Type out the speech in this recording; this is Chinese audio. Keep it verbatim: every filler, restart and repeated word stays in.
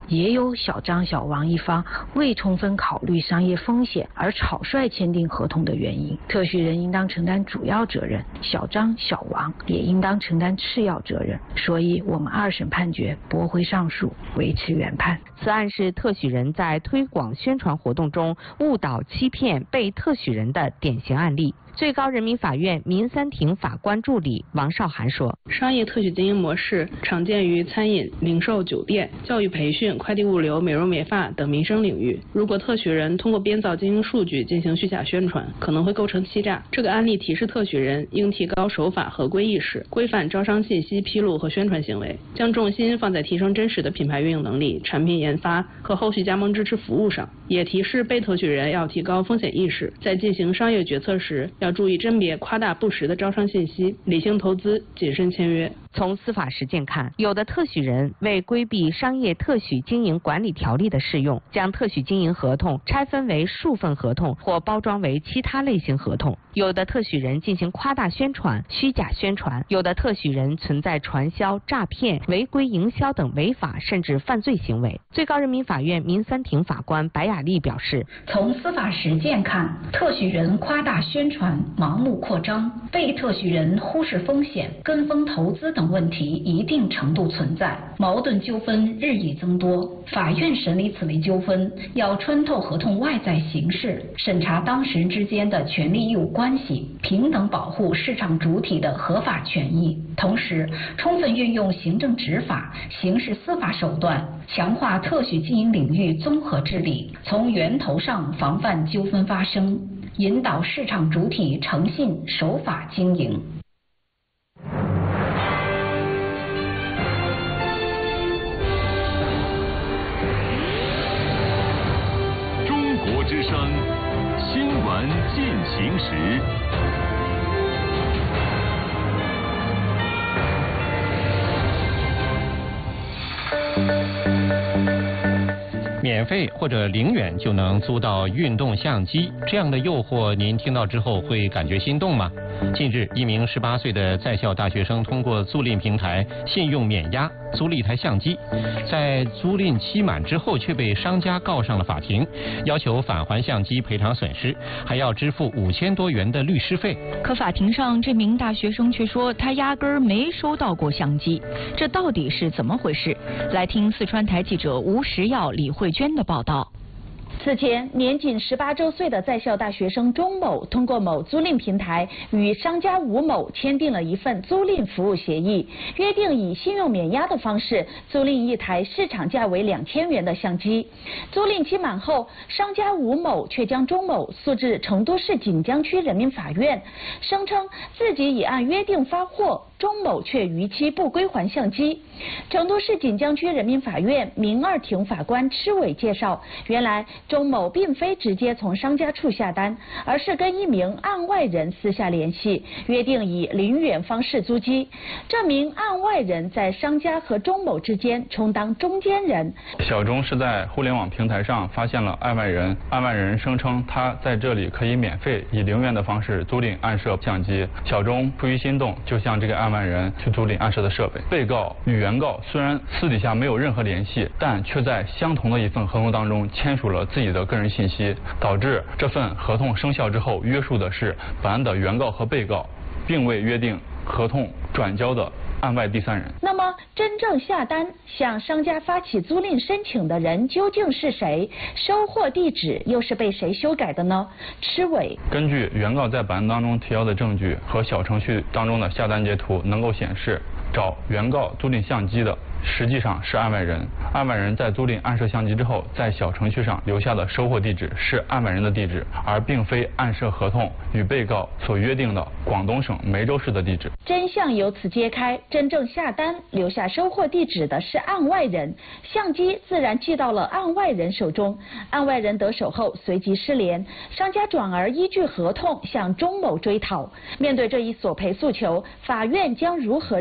也有小张、小王一方未充分考虑商业风险而草率签订合同的原因。特许人应当承担主要责任，小张、小王也应当承担次要责任。所以，我们二审判决驳回上诉，维持原判。 此案是特许人在推广宣传活动中误导欺骗被特许人的典型案例。最高人民法院民三庭法官助理王少涵说： 商业特许经营模式常见于餐饮、零售、酒店、教育培训、快递物流、美容美发等民生领域。如果特许人通过编造经营数据进行虚假宣传，可能会构成欺诈。这个案例提示特许人应提高守法合规意识，规范招商信息披露和宣传行为，将重心放在提升真实的品牌运营能力、产品研发和后续加盟支持服务上。也提示被特许人要提高风险意识，在进行商业决策时要注意甄别夸大不实的招商信息，理性投资，谨慎签约。 从司法实践看，有的特许人为规避商业特许经营管理条例的适用，将特许经营合同拆分为数份合同或包装为其他类型合同；有的特许人进行夸大宣传、虚假宣传；有的特许人存在传销、诈骗、违规营销等违法甚至犯罪行为。最高人民法院民三庭法官白雅丽表示， 从司法实践看，特许人夸大宣传、盲目扩张，被特许人忽视风险、跟风投资等问题一定程度存在，矛盾纠纷日益增多。法院审理此类纠纷，要穿透合同外在形式，审查当事人之间的权利义务关系，平等保护市场主体的合法权益，同时充分运用行政执法、刑事司法手段，强化特许经营领域综合治理，从源头上防范纠纷发生，引导市场主体诚信守法经营。 中国之声新闻进行时。 免费或者零元就能租到运动相机，这样的诱惑您听到之后会感觉心动吗？近日，一名十八岁的在校大学生通过租赁平台信用免押租了一台相机，在租赁期满之后却被商家告上了法庭，要求返还相机赔偿损失，还要支付五千多元的律师费。 可法庭上，这名大学生却说他压根儿没收到过相机，这到底是怎么回事？来听四川台记者吴石耀、李慧娟的报道。 此前，年仅十八周岁的在校大学生钟某通过某租赁平台与商家吴某签订了一份租赁服务协议，约定以信用免押的方式租赁一台市场价为两千元的相机。租赁期满后，商家吴某却将钟某诉至成都市锦江区人民法院，声称自己已按约定发货，钟某却逾期不归还相机。成都市锦江区人民法院民二庭法官施伟介绍，原来钟某并非直接从商家处下单，而是跟一名案外人私下联系，约定以零元方式租机。这名案外人在商家和钟某之间充当中间人。 小钟是在互联网平台上发现了案外人，案外人声称他在这里可以免费以零元的方式租赁案设相机。小钟出于心动，就向这个案外人去租赁案设的设备。被告与原告虽然私底下没有任何联系，但却在相同的一份合同当中签署了自己的个人信息，导致这份合同生效之后约束的是本案的原告和被告，并未约定合同转交的案外第三人。 那么，真正下单向商家发起租赁申请的人究竟是谁？收货地址又是被谁修改的呢？施伟根据原告在本案当中提交的证据和小程序当中的下单截图，能够显示找原告租赁相机的实际上是案外人，案外人在租赁案设相机之后，在小程序上留下的收货地址是案外人的地址，而并非案设合同与被告所约定的广东省梅州市的地址。 真相由此揭开，真正下单留下收货地址的是案外人，相机自然寄到了案外人手中。案外人得手后随即失联，商家转而依据合同向钟某追讨。面对这一索赔诉求，法院将如何